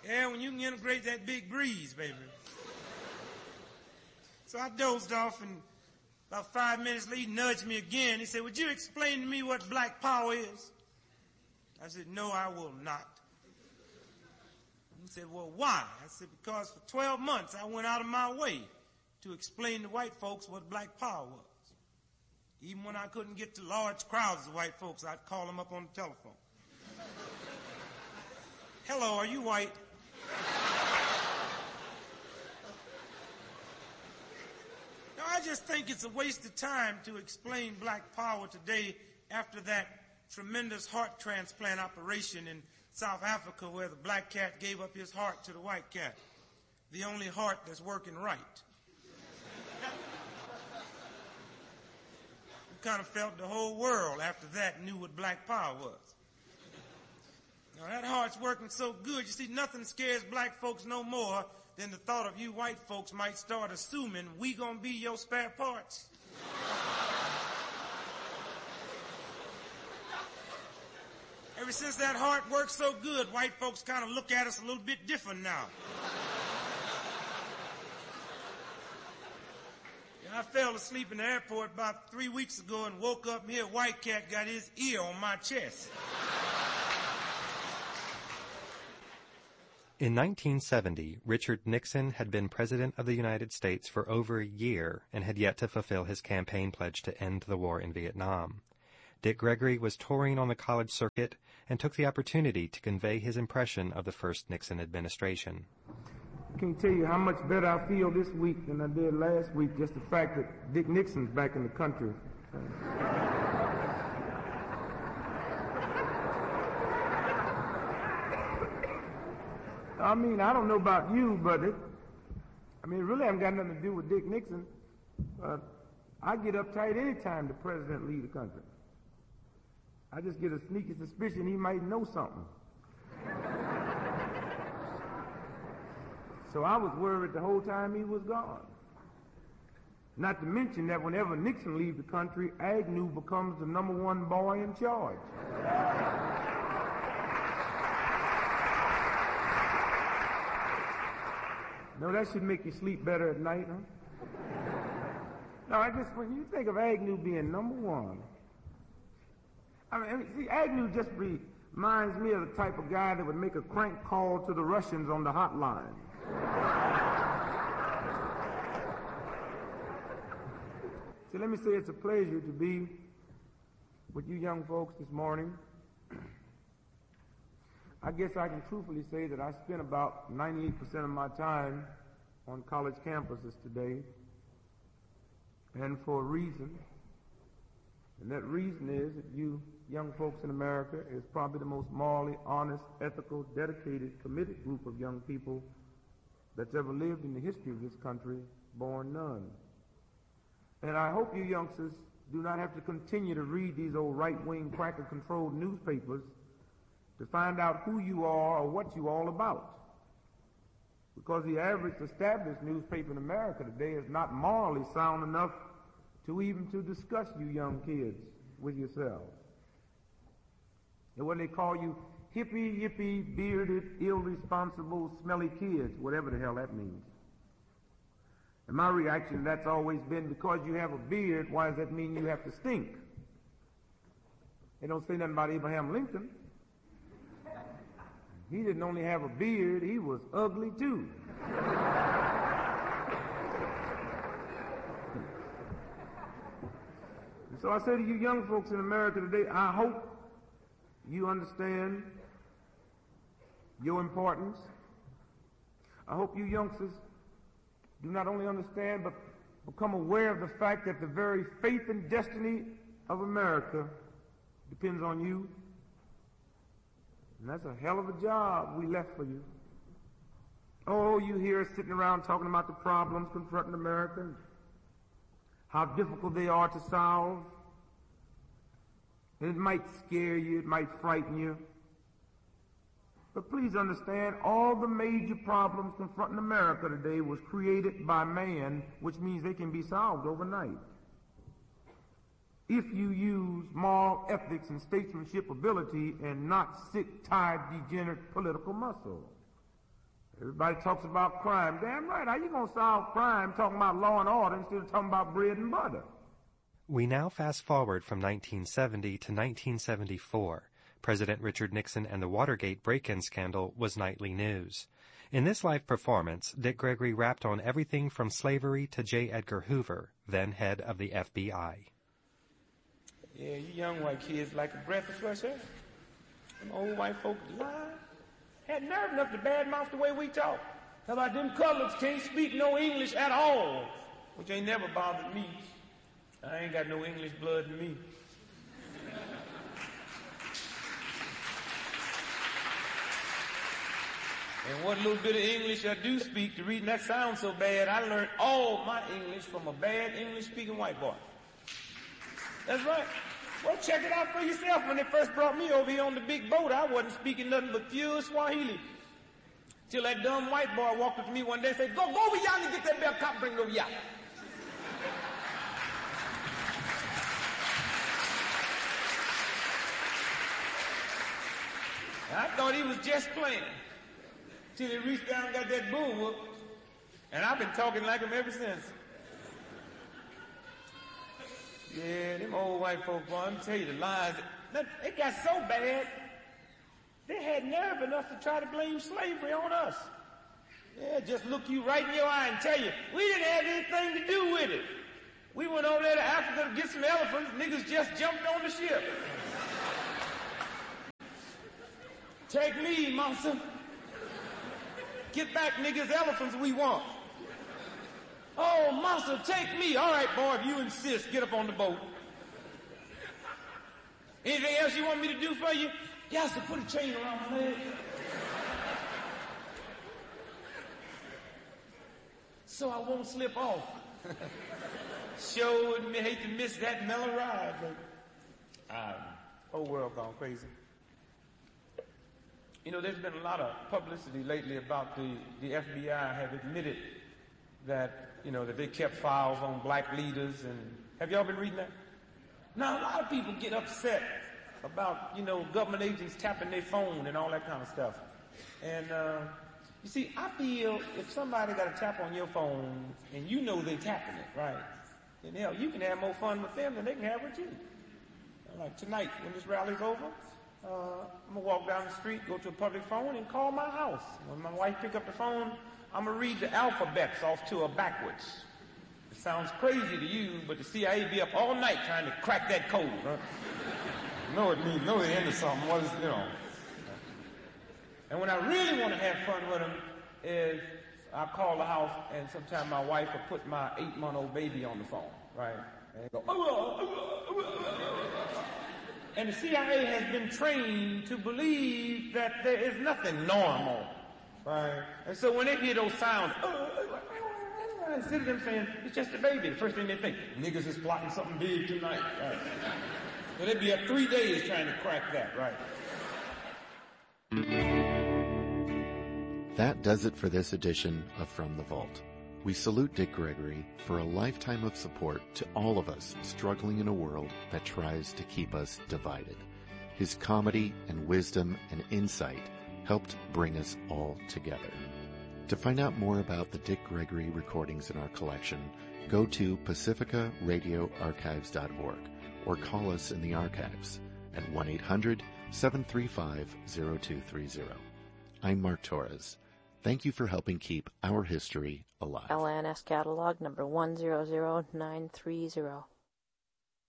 Yeah, when you can integrate that big breeze, baby. So I dozed off, and about 5 minutes later, he nudged me again. He said, would you explain to me what black power is? I said, no, I will not. He said, well, why? I said, because for 12 months I went out of my way to explain to white folks what black power was. Even when I couldn't get to large crowds of white folks, I'd call them up on the telephone. Hello, are you white? Now, I just think it's a waste of time to explain black power today after that tremendous heart transplant operation in South Africa where the black cat gave up his heart to the white cat. The only heart that's working right. We kind of felt the whole world after that knew what black power was. Now that heart's working so good, you see, nothing scares black folks no more than the thought of you white folks might start assuming we gonna be your spare parts. Ever since that heart works so good, white folks kind of look at us a little bit different now. I fell asleep in the airport about 3 weeks ago and woke up and here white cat got his ear on my chest. In 1970, Richard Nixon had been President of the United States for over a year and had yet to fulfill his campaign pledge to end the war in Vietnam. Dick Gregory was touring on the college circuit and took the opportunity to convey his impression of the first Nixon administration. I can't tell you how much better I feel this week than I did last week, just the fact that Dick Nixon's back in the country. I mean, I don't know about you, but it really hasn't got nothing to do with Dick Nixon. I get uptight any time the president leaves the country. I just get a sneaky suspicion he might know something. So I was worried the whole time he was gone. Not to mention that whenever Nixon leaves the country, Agnew becomes the #1 boy in charge. No, that should make you sleep better at night, huh? No, when you think of Agnew being #1, see, Agnew just reminds me of the type of guy that would make a crank call to the Russians on the hotline. So let me say it's a pleasure to be with you young folks this morning. I guess I can truthfully say that I spent about 98% of my time on college campuses today, and for a reason. And that reason is that you young folks in America is probably the most morally honest, ethical, dedicated, committed group of young people that's ever lived in the history of this country, born none. And I hope you youngsters do not have to continue to read these old right-wing, cracker-controlled newspapers to find out who you are or what you're all about. Because the average established newspaper in America today is not morally sound enough to even to discuss you young kids with yourselves. And when they call you hippie, yippie, bearded, irresponsible, smelly kids, whatever the hell that means. And my reaction to that's always been, because you have a beard, why does that mean you have to stink? They don't say nothing about Abraham Lincoln. He didn't only have a beard, he was ugly too. And so I say to you young folks in America today, I hope you understand your importance. I hope you youngsters do not only understand, but become aware of the fact that the very faith and destiny of America depends on you. And that's a hell of a job we left for you. Oh, you hear us sitting around talking about the problems confronting America, how difficult they are to solve. And it might scare you, it might frighten you. But please understand, all the major problems confronting America today was created by man, which means they can be solved overnight. If you use moral ethics and statesmanship ability and not sick, tired, degenerate political muscle. Everybody talks about crime. Damn right. How you going to solve crime talking about law and order instead of talking about bread and butter? We now fast forward from 1970 to 1974. President Richard Nixon and the Watergate break-in scandal was nightly news. In this live performance, Dick Gregory rapped on everything from slavery to J. Edgar Hoover, then head of the FBI. Yeah, you young white kids like a breath of fresh air. Them old white folks lie. Had nerve enough to badmouth the way we talk. How about them colors can't speak no English at all, which ain't never bothered me. I ain't got no English blood in me. And what little bit of English I do speak, the reason that sounds so bad, I learned all my English from a bad English-speaking white boy. That's right. Well, check it out for yourself. When they first brought me over here on the big boat, I wasn't speaking nothing but pure Swahili. Till that dumb white boy walked up to me one day and said, go over yonder and get that bell cop and bring it over yonder. I thought he was just playing. Till he reached down and got that bull whoop. And I've been talking like him ever since. Yeah, them old white folk, boy, I'm tell you the lies. It got so bad, they had nerve enough to try to blame slavery on us. Yeah, just look you right in your eye and tell you, we didn't have anything to do with it. We went over there to Africa to get some elephants, niggas just jumped on the ship. Take me, monster. Get back, niggas, elephants we want. Oh, monster, take me. All right, boy, if you insist, get up on the boat. Anything else you want me to do for you? Yes, to put a chain around my leg. So I won't slip off. Sure would hate to miss that mellow ride, but whole world gone crazy. You know, there's been a lot of publicity lately about the FBI have admitted that, you know, that they kept files on black leaders, and have y'all been reading that? Now, a lot of people get upset about, you know, government agents tapping their phone and all that kind of stuff. And, you see, I feel if somebody got a tap on your phone and you know they tapping it, right, then hell, you can have more fun with them than they can have with you. Like tonight, when this rally's over, I'm gonna walk down the street, go to a public phone, and call my house. When my wife pick up the phone, I'm gonna read the alphabets off to her backwards. It sounds crazy to you, but the CIA be up all night trying to crack that code, huh? Know it means, know they're into something. What is, you know? And when I really want to have fun with them is I call the house, and sometimes my wife will put my 8-month-old baby on the phone, right? And go, and the CIA has been trained to believe that there is nothing normal, right? And so when they hear those sounds, instead of them saying, it's just a baby, the first thing they think, niggas is plotting something big tonight, right? So they'd be up 3 days trying to crack that, right? That does it for this edition of From the Vault. We salute Dick Gregory for a lifetime of support to all of us struggling in a world that tries to keep us divided. His comedy and wisdom and insight helped bring us all together. To find out more about the Dick Gregory recordings in our collection, go to pacificaradioarchives.org or call us in the archives at 1-800-735-0230. I'm Mark Torres. Thank you for helping keep our history alive. LNS catalog number 100930.